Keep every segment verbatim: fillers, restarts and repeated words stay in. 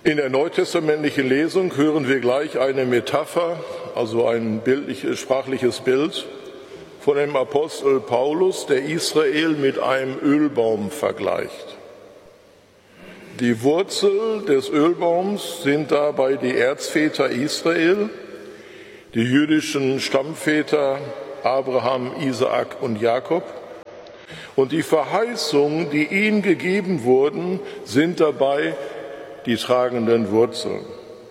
In der neutestamentlichen Lesung hören wir gleich eine Metapher, also ein bildliches, sprachliches Bild von dem Apostel Paulus, der Israel mit einem Ölbaum vergleicht. Die Wurzel des Ölbaums sind dabei die Erzväter Israel, die jüdischen Stammväter Abraham, Isaak und Jakob. Und die Verheißungen, die ihnen gegeben wurden, sind dabei die tragenden Wurzeln.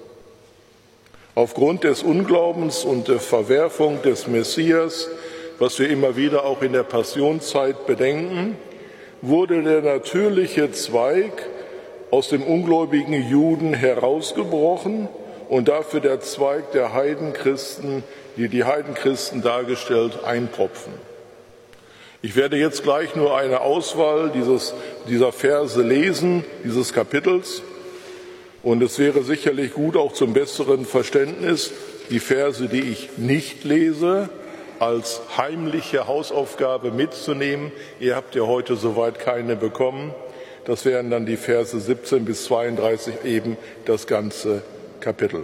Aufgrund des Unglaubens und der Verwerfung des Messias, was wir immer wieder auch in der Passionszeit bedenken, wurde der natürliche Zweig aus dem ungläubigen Juden herausgebrochen und dafür der Zweig der Heidenchristen, die die Heidenchristen dargestellt, einpropfen. Ich werde jetzt gleich nur eine Auswahl dieses, dieser Verse lesen, dieses Kapitels. Und es wäre sicherlich gut, auch zum besseren Verständnis, die Verse, die ich nicht lese, als heimliche Hausaufgabe mitzunehmen. Ihr habt ja heute soweit keine bekommen. Das wären dann die Verse siebzehn bis zweiunddreißig, eben das ganze Kapitel.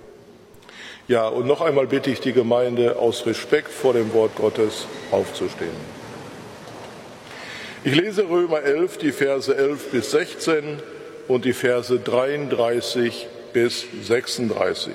Ja, und noch einmal bitte ich die Gemeinde, aus Respekt vor dem Wort Gottes aufzustehen. Ich lese Römer elf, die Verse elf bis sechzehn und die Verse dreiunddreißig bis sechsunddreißig.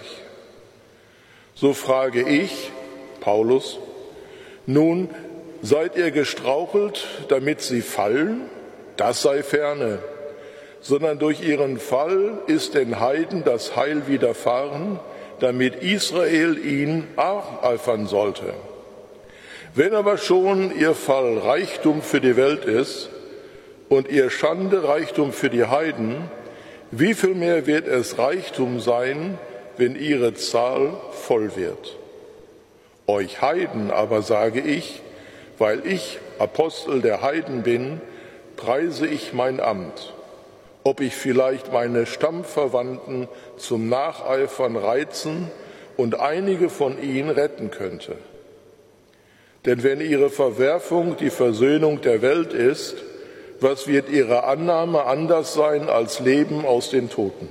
So frage ich, Paulus, nun seid ihr gestrauchelt, damit sie fallen? Das sei ferne, sondern durch ihren Fall ist den Heiden das Heil widerfahren, damit Israel ihn nacheifern sollte. Wenn aber schon ihr Fall Reichtum für die Welt ist und ihr Schande Reichtum für die Heiden, wie viel mehr wird es Reichtum sein, wenn ihre Zahl voll wird? Euch Heiden aber sage ich, weil ich Apostel der Heiden bin, preise ich mein Amt, ob ich vielleicht meine Stammverwandten zum Nacheifern reizen und einige von ihnen retten könnte. Denn wenn ihre Verwerfung die Versöhnung der Welt ist, was wird ihre Annahme anders sein als Leben aus den Toten?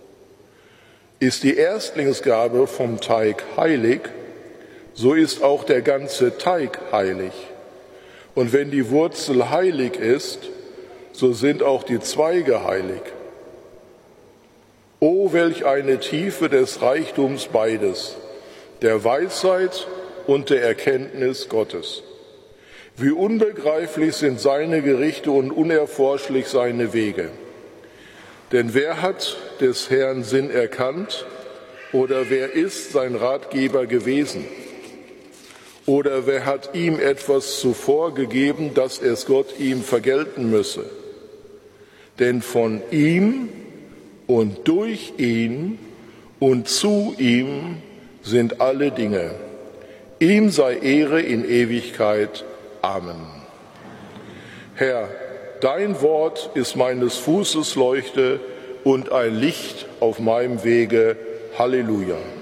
Ist die Erstlingsgabe vom Teig heilig, so ist auch der ganze Teig heilig. Und wenn die Wurzel heilig ist, so sind auch die Zweige heilig. O, welch eine Tiefe des Reichtums beides, der Weisheit und der Erkenntnis Gottes. Wie unbegreiflich sind seine Gerichte und unerforschlich seine Wege. Denn wer hat des Herrn Sinn erkannt, oder wer ist sein Ratgeber gewesen? Oder wer hat ihm etwas zuvor gegeben, dass es Gott ihm vergelten müsse? Denn von ihm und durch ihn und zu ihm sind alle Dinge. Ihm sei Ehre in Ewigkeit. Amen. Herr, dein Wort ist meines Fußes Leuchte und ein Licht auf meinem Wege. Halleluja.